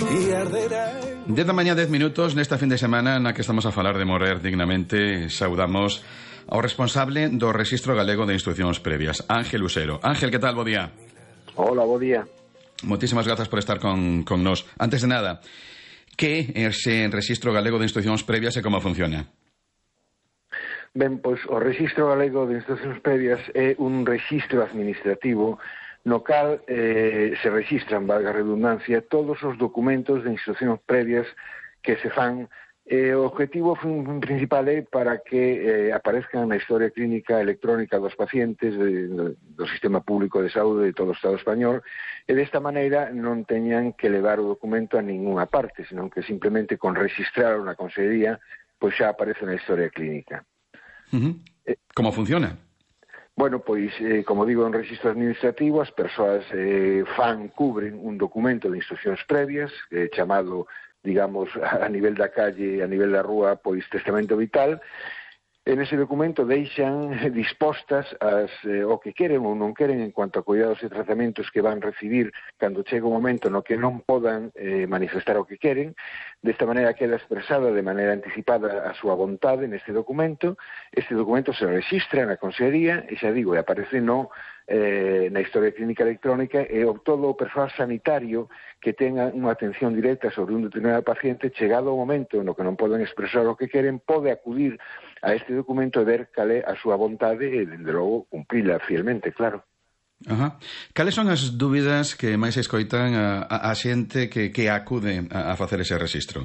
e arderá. 10 da mañá, 10 minutos, nesta fin de semana na que estamos a falar de morrer dignamente, saudamos ao responsable do Rexistro Galego de Instrucións Previas, Ángel Usero. Ángel, que tal? Bo día. Hola, bo día. Moitísimas grazas por estar con nós. Antes de nada, que é ese Rexistro Galego de Instrucións Previas e como funciona? Ben, pois o Rexistro Galego de Instrucións Previas é un rexistro administrativo no cal se rexistran, valga a redundancia, todos os documentos de instrucións previas que se fan. O objetivo principal é para que aparezcan na historia clínica electrónica dos pacientes do sistema público de saúde de todo o Estado español e desta maneira non teñan que levar o documento a ninguna parte, senón que simplemente con registrar na consellería pois xa aparece na historia clínica. Como funciona? Bueno, pois, como digo, en registro administrativo as persoas cubren un documento de instruccións previas chamado, digamos, a nivel da calle, a nivel da rúa, pois testamento vital. En ese documento deixan dispostas o que queren ou non queren en cuanto a cuidados e tratamentos que van recibir cando chega o momento no que non podan manifestar o que queren. Desta maneira queda expresada de maneira anticipada a súa vontade neste documento. Este documento se registra na consellería e, xa digo, aparece na historia clínica electrónica e todo o persoal sanitario que tenga unha atención directa sobre un determinado paciente, chegado o momento no que non poden expresar o que queren, pode acudir a este documento e ver cal é a súa vontade e, dende logo, cumprila fielmente, claro. Ajá. Cales son as dúbidas que máis escoitan a xente que acude a facer ese rexistro?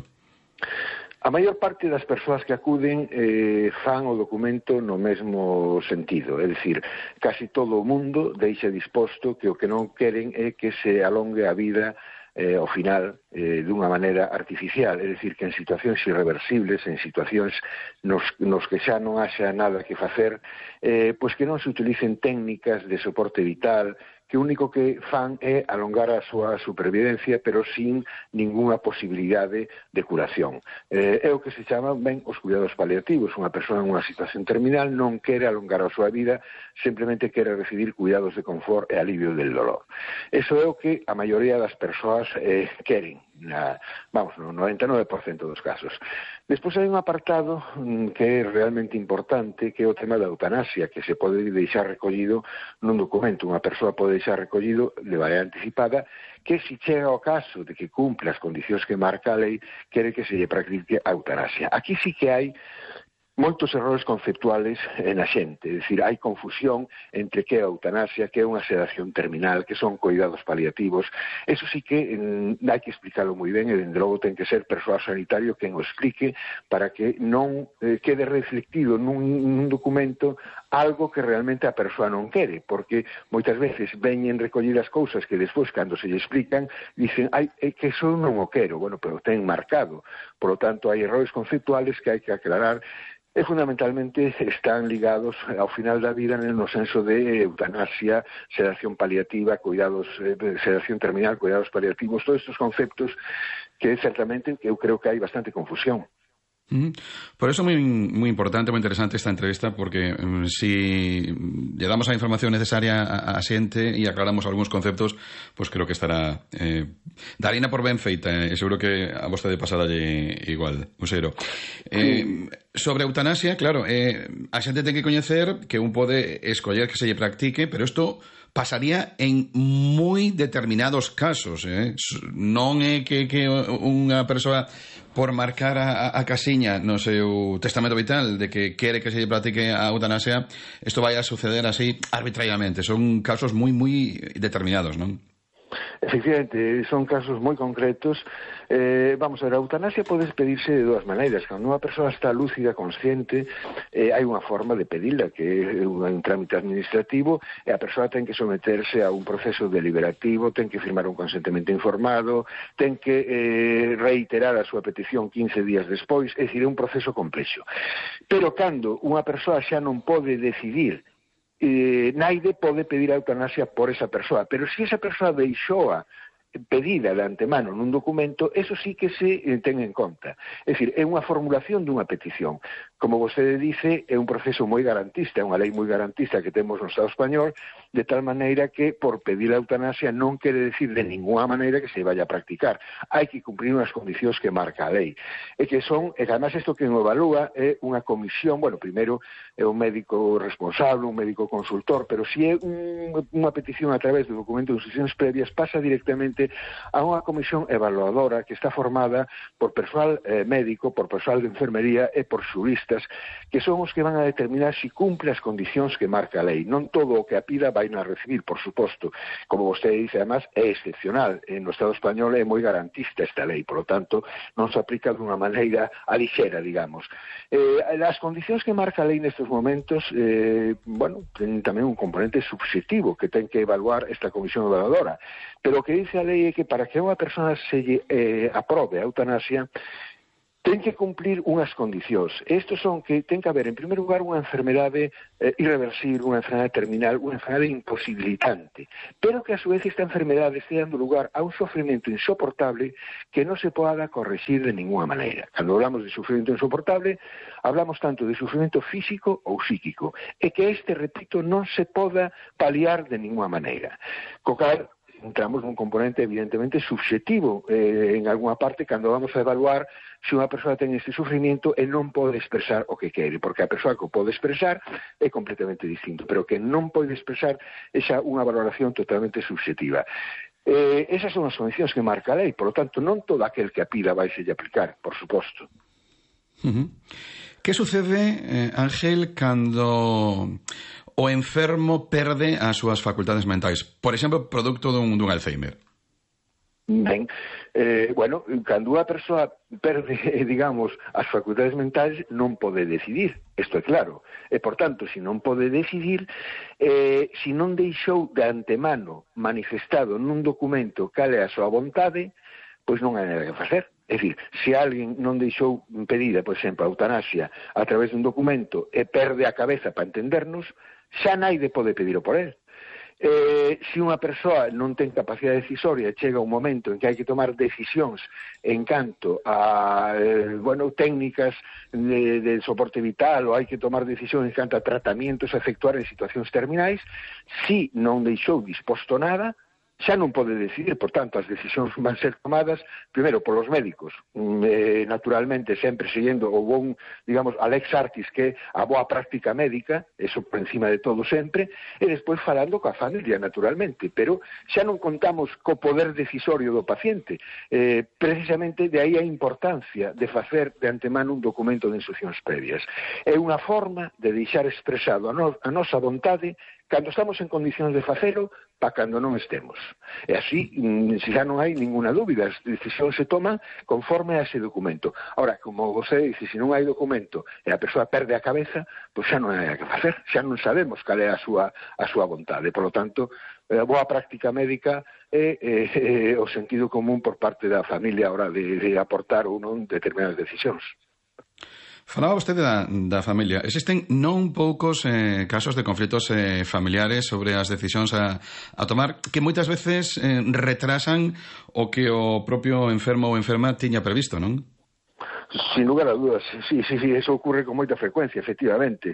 A maior parte das persoas que acuden fan o documento no mesmo sentido, é dicir, casi todo o mundo deixa disposto que o que non queren é que se alongue a vida ao final dunha maneira artificial, é dicir, que en situacións irreversibles, en situacións nos que xa non haxa nada que facer, pois que non se utilicen técnicas de soporte vital, que o único que fan é alongar a súa supervivencia, pero sin ninguna posibilidade de curación. É o que se chama, ben, os cuidados paliativos. Unha persoa en unha situación terminal non quere alongar a súa vida, simplemente quere recibir cuidados de confort e alivio del dolor. Eso é o que a maioría das persoas queren, no 99% dos casos. Despois hai un apartado que é realmente importante, que é o tema da eutanasia, que se pode deixar recollido nun documento. Unha persoa pode deixar recollido de maneira anticipada que, se chega ao caso de que cumpre as condicións que marca a lei, quere que se lle practique a eutanasia. Aquí sí que hai moitos errores conceptuales na xente, é dicir, hai confusión entre que é a eutanasia, que é unha sedación terminal, que son cuidados paliativos. Eso sí que hai que explicarlo moi ben e, dende logo, ten que ser persoal sanitario quen o explique para que non quede reflectido nun documento algo que realmente a persoa non quere, porque moitas veces veñen recollidas cousas que despois, cando se lle explican, dicen, que eso non o quero, bueno, pero ten marcado. Por lo tanto, hai errores conceptuales que hai que aclarar e fundamentalmente están ligados ao final da vida no senso de eutanasia, sedación paliativa, sedación terminal, cuidados paliativos, todos estes conceptos que certamente eu creo que hai bastante confusión. Por eso é moi importante, moi interesante esta entrevista, porque si lle damos a información necesaria a xente e aclaramos algúns conceptos, pois creo que estará darina por ben feita, e seguro que a vostede pasadalle igual, Usero. Sobre a eutanasia, claro, a xente ten que coñecer que un pode escoller que se lle practique, pero isto pasaría en moi determinados casos, non é que unha persoa, por marcar a casiña no seu testamento vital de que quere que se lle practique a eutanasia, isto vai a suceder así arbitrariamente. Son casos moi determinados, non? Efectivamente, son casos moi concretos. Vamos a ver, a eutanasia pode pedirse de dúas maneiras. Cando unha persoa está lúcida, consciente, hai unha forma de pedila, que é un trámite administrativo, e a persoa ten que someterse a un proceso deliberativo, ten que firmar un consentimento informado, ten que reiterar a súa petición 15 días despois, é dicir, é un proceso complexo. Pero cando unha persoa xa non pode decidir, naide pode pedir a eutanasia por esa persoa, pero se esa persoa deixoa pedida de antemano nun documento, eso sí que se ten en conta. É dicir, é unha formulación dunha petición. Como vostede dice, é un proceso moi garantista, é unha lei moi garantista que temos no Estado español, de tal maneira que por pedir a eutanasia non quere decir de ninguna maneira que se vaya a practicar. Hai que cumprir unhas condicións que marca a lei. E que además isto que o evalúa é unha comisión, bueno, primeiro é un médico responsable, un médico consultor, pero si é unha petición a través do documento de instruccións previas, pasa directamente a unha comisión evaluadora que está formada por persoal médico, por persoal de enfermería e por xuristas, que son os que van a determinar se cumple as condicións que marca a lei. Non todo o que a pida vai a recibir, por suposto. Como vostede dice, además, é excepcional. No Estado español é moi garantista esta lei, por lo tanto, non se aplica dunha maneira alixera, digamos. As condicións que marca a lei nestes momentos, bueno, ten tamén un componente subxectivo que ten que evaluar esta comisión evaluadora. Pero o que dice a lei é que para que unha persona se aprobe a eutanasia, ten que cumplir unhas condicións. Estos son que ten que haber, en primeiro lugar, unha enfermedade irreversible, unha enfermedade terminal, unha enfermedade imposibilitante, pero que a su vez esta enfermedade este dando lugar a un sofrimento insoportable que non se poda corregir de ninguna maneira. Cando hablamos de sufrimento insoportable, hablamos tanto de sufrimento físico ou psíquico, e que este, repito, non se poda paliar de ninguna maneira. Co cal, entramos nun componente evidentemente subxectivo en alguna parte cando vamos a evaluar se unha persoa ten este sufrimiento e non pode expresar o que quere, porque a persoa que o pode expresar é completamente distinto, pero que non pode expresar esa unha valoración totalmente subxectiva. Esas son as condicións que marca a lei, por lo tanto, non todo aquel que a pida vai se aplicar, por suposto. Que sucede, Ángel, cando o enfermo perde as súas facultades mentais? Por exemplo, producto dun Alzheimer. Ben, bueno, cando unha persoa perde, digamos, as facultades mentais non pode decidir, isto é claro, e, por tanto, se non pode decidir, se non deixou de antemano manifestado nun documento cal é a súa vontade, pois non hai nada que facer. É dicir, se alguén non deixou pedida, por exemplo, a eutanasia a través dun documento e perde a cabeza para entendernos, xa naide pode pedir por él. Se unha persoa non ten capacidade decisoria e chega un momento en que hai que tomar decisións en canto a técnicas de soporte vital ou hai que tomar decisións en canto a tratamientos a efectuar en situacións terminais, si non deixou disposto nada, xa non pode decidir, por tanto, as decisións van ser tomadas, primeiro, polos médicos, naturalmente, sempre seguindo o bon, digamos, a lex artis, que é a boa práctica médica, eso por encima de todo sempre, e despois falando coa familia, naturalmente, pero xa non contamos co poder decisorio do paciente. Precisamente, de aí a importancia de facer de antemano un documento de instruccións previas. É unha forma de deixar expresado a nosa vontade cando estamos en condicións de facelo, para cando non estemos. E así, xa non hai ninguna dúbida, as decisións se toman conforme a ese documento. Ahora, como você dice, se non hai documento e a persoa perde a cabeza, pois xa non hai a que facer, xa non sabemos cal é a súa vontade. Por lo tanto, a boa práctica médica é o sentido común por parte da familia a hora de aportar ou non determinadas decisións. Falaba vostede da familia. Existen non poucos casos de conflitos familiares sobre as decisións a tomar que moitas veces retrasan o que o propio enfermo ou enferma tiña previsto, non? Sin lugar a dudas, sí, eso ocurre con moita frecuencia, efectivamente.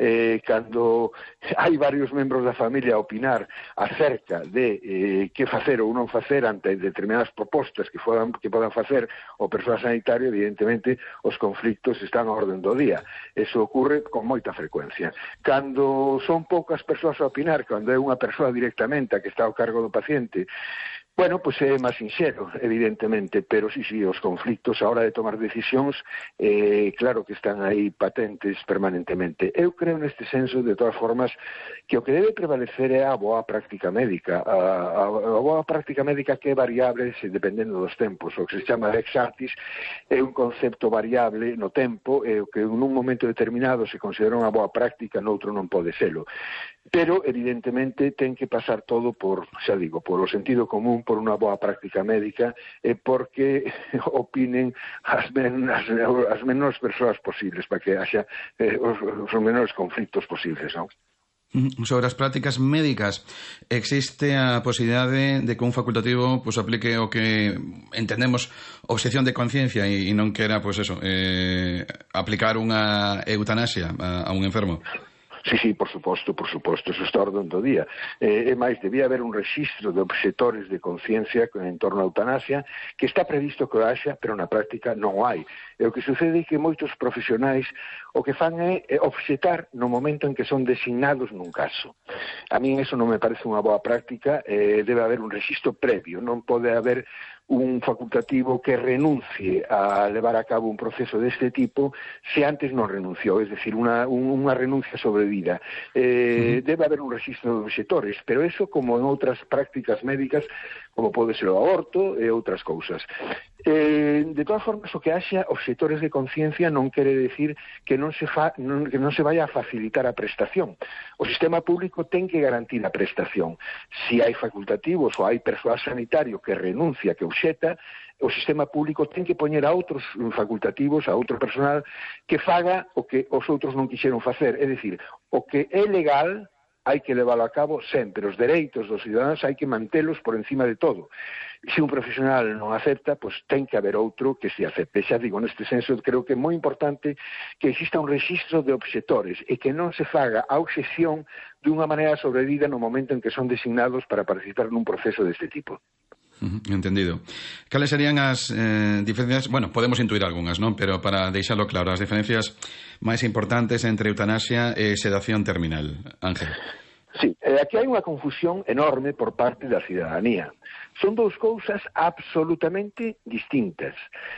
Cando hai varios membros da familia a opinar acerca de que facer ou non facer ante determinadas propostas que podan facer o persoal sanitario, evidentemente os conflictos están a orden do día. Eso ocurre con moita frecuencia. Cando son poucas persoas a opinar, cando é unha persoa directamente a que está ao cargo do paciente, bueno, pois é máis sinxero, evidentemente, pero sí, os conflictos a hora de tomar decisións, claro que están aí patentes permanentemente. Eu creo neste senso, de todas formas, que o que debe prevalecer é a boa práctica médica. A boa práctica médica que é variable dependendo dos tempos. O que se chama lex artis é un concepto variable no tempo, e o que nun momento determinado se considera unha boa práctica, noutro non pode selo. Pero, evidentemente, ten que pasar todo por, xa digo, por o sentido común, por unha boa práctica médica, e porque opinen as menores persoas posibles, para que haxa os menores conflictos posibles, non? Sobre as prácticas médicas, existe a posibilidade de que un facultativo pues, aplique o que entendemos obxección de conciencia e non quera, pues eso, aplicar unha eutanasia a un enfermo? Sí, por suposto, eso está orden do día. É máis, debía haber un rexistro de obxectores de conciencia en torno á eutanasia que está previsto que o haxa, pero na práctica non o hai. E o que sucede é que moitos profesionais o que fan é obxetar no momento en que son designados nun caso. A min eso non me parece unha boa práctica, debe haber un rexistro previo, non pode haber un facultativo que renuncie a levar a cabo un proceso deste tipo se antes non renunciou, es decir, unha renuncia sobrevida. Debe haber un registro de obxectores, pero eso como en outras prácticas médicas, como pode ser o aborto e outras cousas. De todas formas, o que haxa obxectores de conciencia non quere decir que non se vaya a facilitar a prestación. O sistema público ten que garantir a prestación. Si hai facultativos ou hai persoal sanitario que renuncia, que obxeta, o sistema público ten que poñer a outros facultativos, a outro personal, que faga o que os outros non quixeron facer. É dicir, o que é legal hai que leválo a cabo sempre. Os dereitos dos ciudadanos hai que mantelos por encima de todo. Se un profesional non acepta, pois ten que haber outro que se acepte. Xa digo, neste senso, creo que é moi importante que exista un rexistro de obxectores e que non se faga a obxección dunha maneira sobrevida no momento en que son designados para participar nun proceso deste tipo. Entendido. Cales serían as diferencias? Bueno, podemos intuir algunhas, non? Pero para deixalo claro, as diferencias máis importantes entre eutanasia e sedación terminal. Ángel. Sí, aquí hai unha confusión enorme por parte da cidadanía. Son dous cousas absolutamente distintas.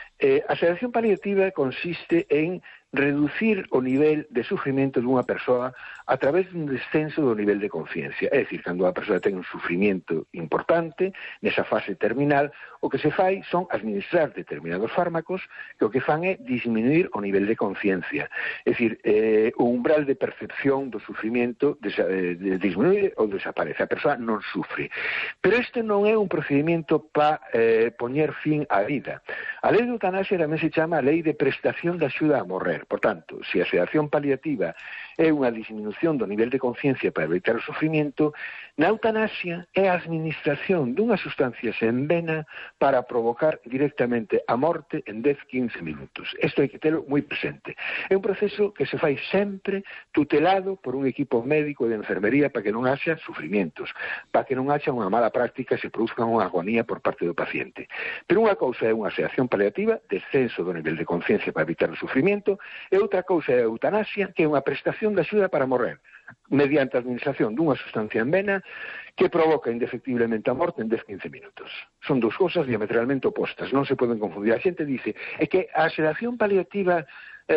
A sedación paliativa consiste en reducir o nivel de sufrimento dunha persoa a través dun descenso do nivel de conciencia. É dicir, cando a persoa ten un sufrimento importante, nesa fase terminal, o que se fai son administrar determinados fármacos que o que fan é disminuir o nivel de conciencia. É dicir, o umbral de percepción do sufrimento disminuye ou desaparece. A persoa non sufre. Pero este non é un procedimento para poñer fin á vida. A lei de eutanasia tamén se chama a lei de prestación de axuda a morrer. Por tanto, se a sedación paliativa é unha disminución do nivel de conciencia para evitar o sufrimento, na eutanasia é a administración dunhas sustancias en vena para provocar directamente a morte en 10-15 minutos. Isto hai que telo moi presente. É un proceso que se fai sempre tutelado por un equipo médico de enfermería para que non haxa sufrimientos, para que non haxa unha mala práctica e se produzca unha agonía por parte do paciente. Pero unha cousa é unha sedación paliativa, descenso do nivel de conciencia para evitar o sufrimento, e outra cousa é a eutanasia, que é unha prestación de axuda para morrer, mediante a administración dunha sustancia en vena que provoca indefectiblemente a morte en 10-15 minutos. Son dous cousas diametralmente opostas, non se poden confundir. A xente dice é que a sedación paliativa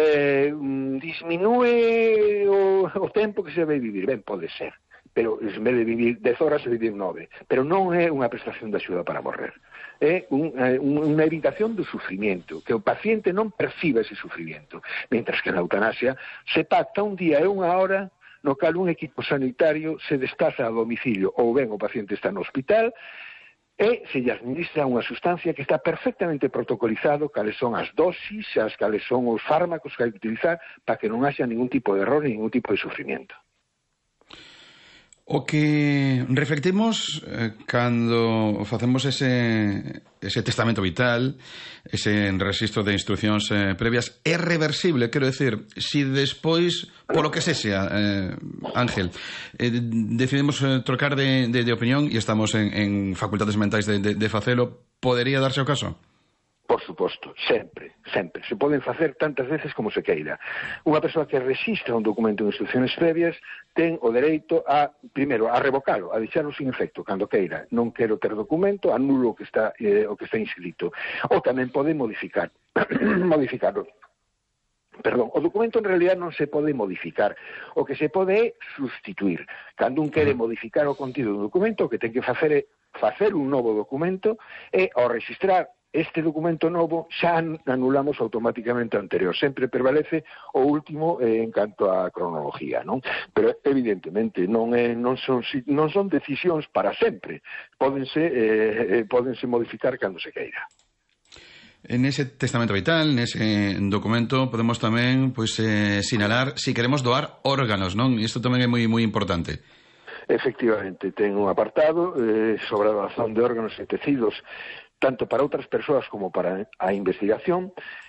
disminúe o tempo que se vai vivir. Ben, pode ser, pero en vez de vivir 10 horas se vive 9, pero non é unha prestación de axuda para morrer. É unha evitación do sufrimento, que o paciente non perciba ese sufrimento, mentras que na eutanasia se pacta un día e unha hora no cal un equipo sanitario se desplaza a domicilio ou ben o paciente está no hospital e se lle administra unha sustancia que está perfectamente protocolizado cales son as dosis, cales son os fármacos que hai que utilizar para que non haxa ningún tipo de error e ningún tipo de sufrimento. O que reflectimos cando facemos ese testamento vital, ese registro de instruccións previas, é reversible, quero decir, si despois, polo que sea, Ángel, decidimos trocar de opinión e estamos en facultades mentais de facelo, podería darse o caso? Por suposto, sempre. Se poden facer tantas veces como se queira. Unha persoa que rexistra un documento de instrucciones previas ten o dereito a, primeiro, a revocalo, a deixarlo sin efecto, cando queira. Non quero ter documento, anulo o que está inscrito. Ou tamén pode modificarlo. Perdón, o documento en realidad non se pode modificar. O que se pode é sustituir. Cando un quere modificar o contido do documento, o que ten que facer é facer un novo documento e, ao registrar este documento novo, xa anulamos automáticamente o anterior. Sempre prevalece o último en canto á cronología, non? Pero, evidentemente, non son decisións para sempre. Pódense modificar cando se queira. En ese testamento vital, nese documento, podemos tamén sinalar si queremos doar órganos, non? Isto tamén é moi importante. Efectivamente, ten un apartado sobre a doación de órganos e tecidos tanto para outras persoas como para a investigación,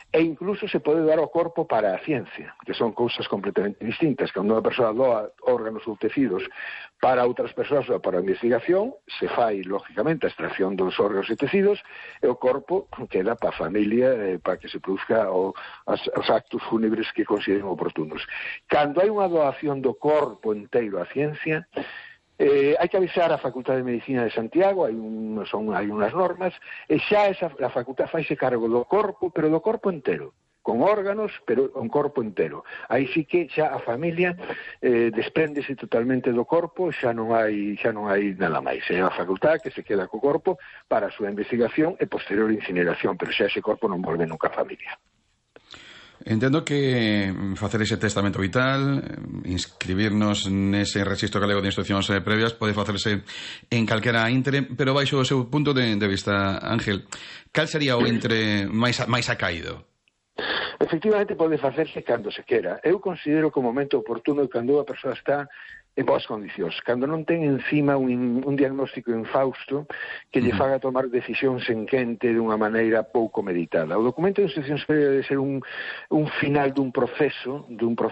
E incluso se pode dar ao corpo para a ciencia, que son cousas completamente distintas. Cando unha persoa doa órganos ou tecidos para outras persoas ou para a investigación, se fai, lógicamente, a extracción dos órganos e tecidos, e o corpo queda para a familia, para que se produzca os actos fúnebres que consideren oportunos. Cando hai unha doación do corpo inteiro á ciencia, hai que avisar a Facultade de Medicina de Santiago, hai unhas normas, e xa a facultade faise cargo do corpo, pero do corpo entero, con órganos, pero un corpo entero. Aí sí que xa a familia despréndese totalmente do corpo, xa non hai nada máis. É a facultade que se queda co corpo para a súa investigación e posterior incineración, pero xa ese corpo non volve nunca a familia. Entendo que facer ese testamento vital, inscribirnos nese Rexistro Galego de Instruccións Previas, pode facerse en calquera intre, pero baixo o seu punto de vista, Ángel, cal sería o intre máis acaído? Efectivamente, pode facerse cando se quera. Eu considero que o momento oportuno é cando a persoa está en boas condicións, cando non ten encima un diagnóstico infausto que lle faga tomar decisións en quente dunha maneira pouco meditada. O documento de instruccións previas debe ser un final dun proceso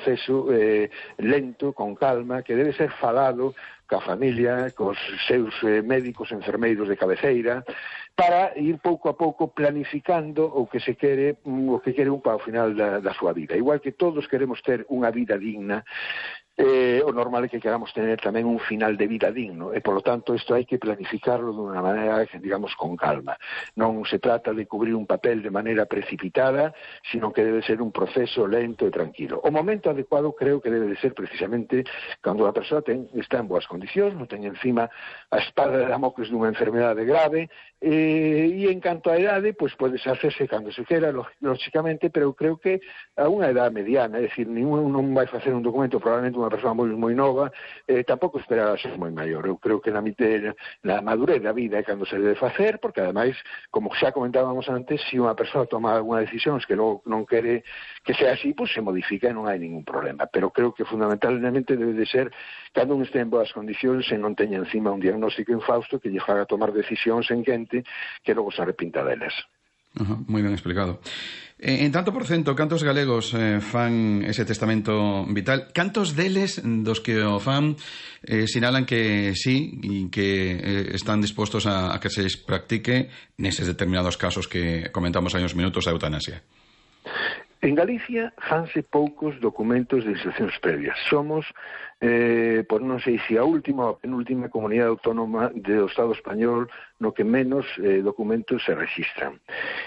lento, con calma, que debe ser falado ca familia, cos seus médicos, enfermeiros de cabeceira, para ir pouco a pouco planificando o que quere un para o final da súa vida. Igual que todos queremos ter unha vida digna, o normal é que queramos tener tamén un final de vida digno, e polo tanto isto hai que planificarlo dunha maneira, digamos, con calma. Non se trata de cubrir un papel de maneira precipitada, sino que debe ser un proceso lento e tranquilo. O momento adecuado creo que debe de ser precisamente cando a persoa está en boas condicións, non ten encima a espada de Damocles dunha enfermedade grave, e en canto a edade, pois pode hacerse cando se quera, lógicamente, pero creo que a unha edad mediana, é dicir, non vai facer un documento probablemente unha persoa moi nova, tampouco esperar a ser moi maior. Eu creo que na madurez da vida é cando se debe facer, porque ademais, como xa comentábamos antes, se unha persoa toma alguna decisión que non quere que sea así, pois se modifica e non hai ningún problema. Pero creo que fundamentalmente debe de ser cando un este en boas condicións e non teña encima un diagnóstico infausto que lle faga tomar decisións en quente que logo se arrepinta delas. Moi ben explicado. En tanto por cento, cantos galegos fan ese testamento vital? Cantos deles dos que o fan sinalan que sí e que están dispostos a que se practique neses determinados casos que comentamos hai uns minutos da eutanasia? En Galicia fanse poucos documentos de instruccións previas. Somos, por non sei se a última ou penúltima comunidade autónoma do Estado español no que menos documentos se registran.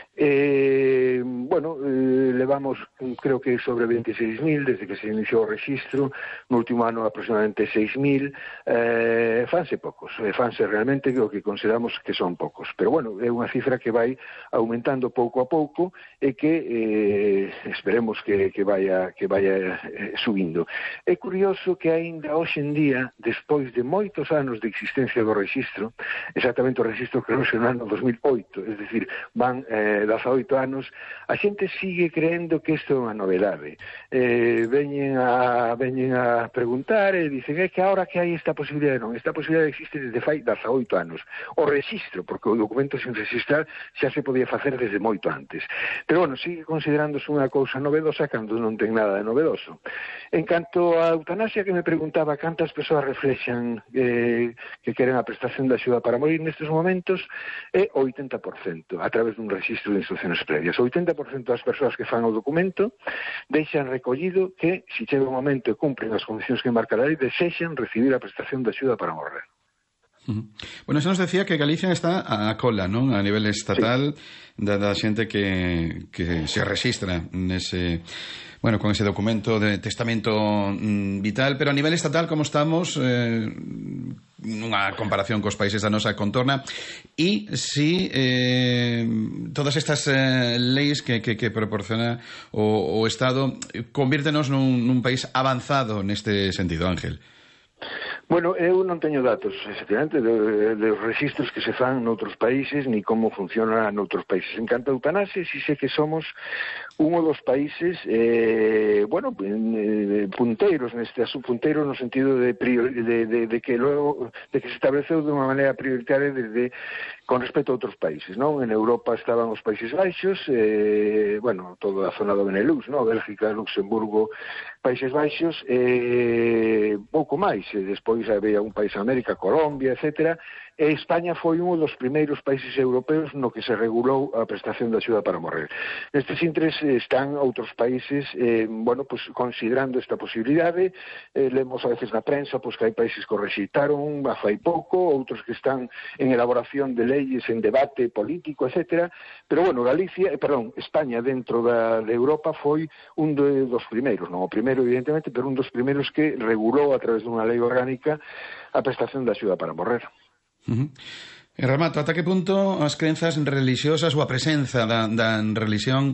Levamos, creo que sobre 26.000 desde que se iniciou o registro, no último ano aproximadamente 6.000, fanse poucos, fanse realmente o que consideramos que son poucos, pero é unha cifra que vai aumentando pouco a pouco e que esperemos que vaya subindo. É curioso que aínda hoxe en día, despois de moitos anos de existencia do registro, exactamente o registro creouse no ano 2008, es decir, van 18 anos, a xente sigue creendo que isto é unha novedade. Veñen a preguntar e dicen que ahora que hai esta posibilidade, non, esta posibilidade existe desde fai 18 anos. O registro, porque o documento sin registrar xa se podía facer desde moito antes. Pero sigue considerándose unha cousa novedosa cando non ten nada de novedoso. En canto á eutanasia, que me preguntaba cantas persoas reflexan que queren a prestación de axuda para morir nestes momentos, é o 80% a través dun registro de instruccións previas. O 80% das persoas que fan o documento deixan recollido que, se chega o momento e cumpren as condicións que marca a lei, desexan recibir a prestación de axuda para morrer. Bueno, eso nos decía que Galicia está a cola, non? A nivel estatal, sí, da xente que se registra nese, con ese documento de testamento vital, pero a nivel estatal, como estamos, nunha comparación cos países da nosa contorna, e si todas estas leis que proporciona o Estado convírtenos nun país avanzado neste sentido, Ángel. Bueno, eu non teño datos, efectivamente, dos registros que se fan noutros países, ni como funciona noutros países. En canto a eutanasia, si sé que somos un dos países, punteiros neste asunto, punteiros no sentido de que logo de que se estableceu de unha maneira prioritaria con respecto a outros países, non? En Europa estaban os Países Baixos, toda a zona do Benelux, non? Bélgica, Luxemburgo, Países Baixos, pouco máis, e despois había un país de América, Colombia, etcétera, e España foi un dos primeiros países europeos no que se regulou a prestación de axuda para morrer. Nestes intres están outros países, considerando esta posibilidade, lemos a veces na prensa que hai países que o rexeitaron a fai pouco, outros que están en elaboración de leyes, en debate político, etcétera, pero España dentro de Europa foi un dos primeiros, non o primeiro evidentemente, pero un dos primeiros que regulou a través dunha lei orgánica a prestación de axuda para morrer. E remato, ata que punto as crenzas religiosas ou a presenza da religión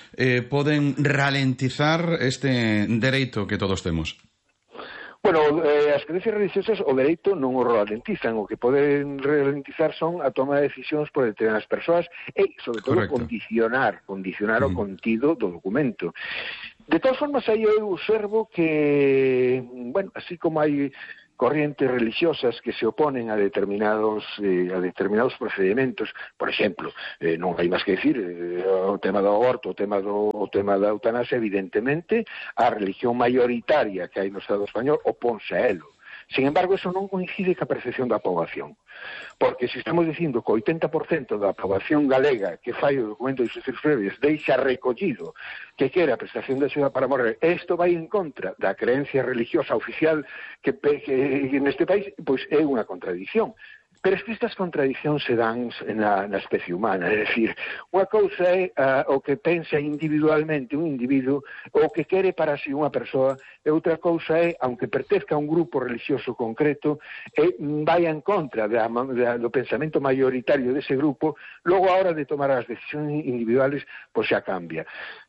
poden ralentizar este dereito que todos temos? Bueno, as creencias religiosas o dereito non o ralentizan, o que poden ralentizar son a toma de decisións por determinadas persoas e, sobre todo, condicionar o contido do documento. De todas formas, aí eu observo que, así como hai corrientes religiosas que se oponen a determinados procedimentos, por exemplo, non hai máis que dicir, o tema do aborto, o tema da eutanasia, evidentemente, a religión maioritaria que hai no Estado español oponse a elo. Sin embargo, eso non coincide ca percepción da poboación. Porque se estamos dicindo que o 80% da poboación galega que fai o documento de instruccións previas deixa recollido que quere a prestación de axuda para morrer, isto vai en contra da creencia religiosa oficial que neste país, pois é unha contradición. Pero es que estas contradicións se dan na especie humana, é dicir, unha cousa é o que pensa individualmente un individuo, o que quere para si unha persoa, e outra cousa é, aunque pertezca a un grupo religioso concreto, e vai en contra do pensamento maioritario dese grupo, logo a hora de tomar as decisións individuales, pois xa cambia.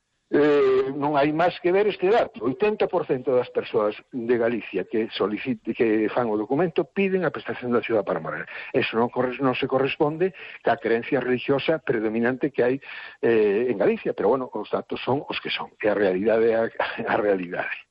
Non hai máis que ver este dato. 80% das persoas de Galicia que fan o documento piden a prestación de axuda para morrer. Eso non se corresponde ca creencia religiosa predominante que hai en Galicia, pero os datos son os que son, que a realidade é a realidade.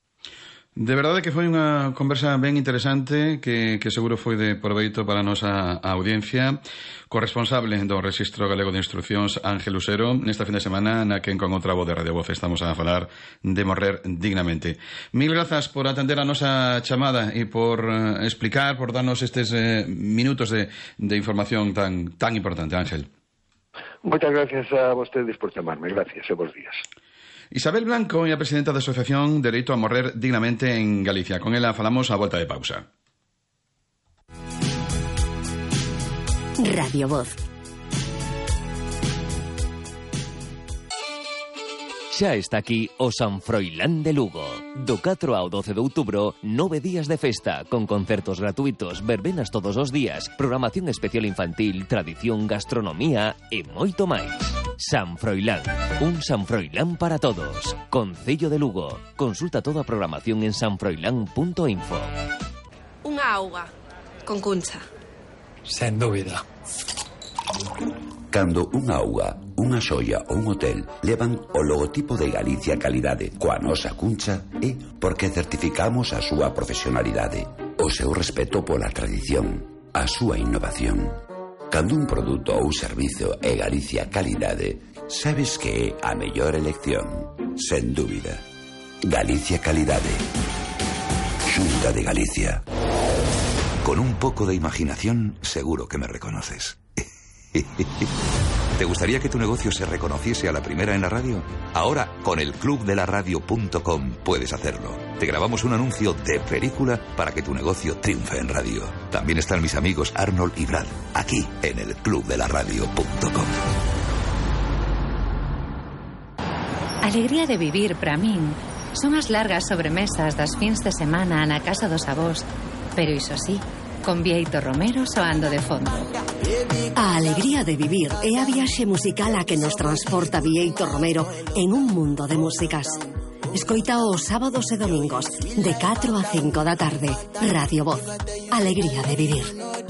De verdade que foi unha conversa ben interesante que seguro foi de proveito para a nosa audiencia. Corresponsable do Rexistro Galego de Instruccións, Ángel Usero, nesta fin de semana na que con outra voz de Radio Voz estamos a falar de morrer dignamente. Mil grazas por atender a nosa chamada e por explicar, por darnos estes minutos de información tan importante, Ángel. Moitas gracias a vostedes por chamarme. Gracias e bons días. Isabel Blanco é a presidenta da Asociación Dereito a Morrer Dignamente en Galicia. Con ela falamos a volta de pausa. Radio Voz. Xa está aquí o San Froilán de Lugo. Do 4 ao 12 de outubro, 9 días de festa, con concertos gratuitos, verbenas todos os días, programación especial infantil, tradición, gastronomía e moito máis. San Froilán, un San Froilán para todos. Concello de Lugo. Consulta toda a programación en sanfroilán.info. Unha auga, con cuncha. Sen dúbida. Cando unha auga, unha xoia ou un hotel levan o logotipo de Galicia Calidade coa nosa cuncha é porque certificamos a súa profesionalidade, o seu respeto pola tradición, a súa innovación. Cando un produto ou servizo é Galicia Calidade, sabes que é a mellor elección, sen dúbida. Galicia Calidade. Xunta de Galicia. Con un poco de imaginación, seguro que me reconoces. ¿Te gustaría que tu negocio se reconociese a la primera en la radio? Ahora, con el clubdelaradio.com puedes hacerlo. Te grabamos un anuncio de película para que tu negocio triunfe en radio. También están mis amigos Arnold y Brad, aquí en el clubdelaradio.com. Alegría de vivir para min son as largas sobremesas das fins de semana na casa dos avós, pero iso sí, con Bieito Romero soando de fondo. A alegría de vivir é a viaxe musical a que nos transporta Bieito Romero en un mundo de músicas. Escoitao os sábados e domingos, de 4 a 5 da tarde. Radio Voz. Alegría de vivir.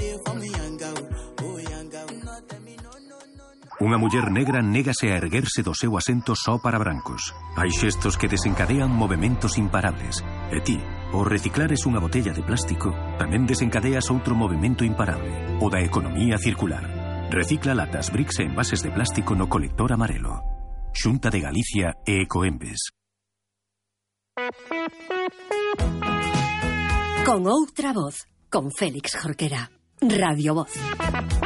Unha muller negra négase a erguerse do seu asento só para brancos. Hai xestos que desencadean movementos imparables. E ti, ao reciclares unha botella de plástico, tamén desencadeas outro movimento imparable, o da economía circular. Recicla latas, bricks e envases de plástico no colector amarelo. Xunta de Galicia e Ecoembes. Con outra voz, con Félix Jorquera. Radio Voz.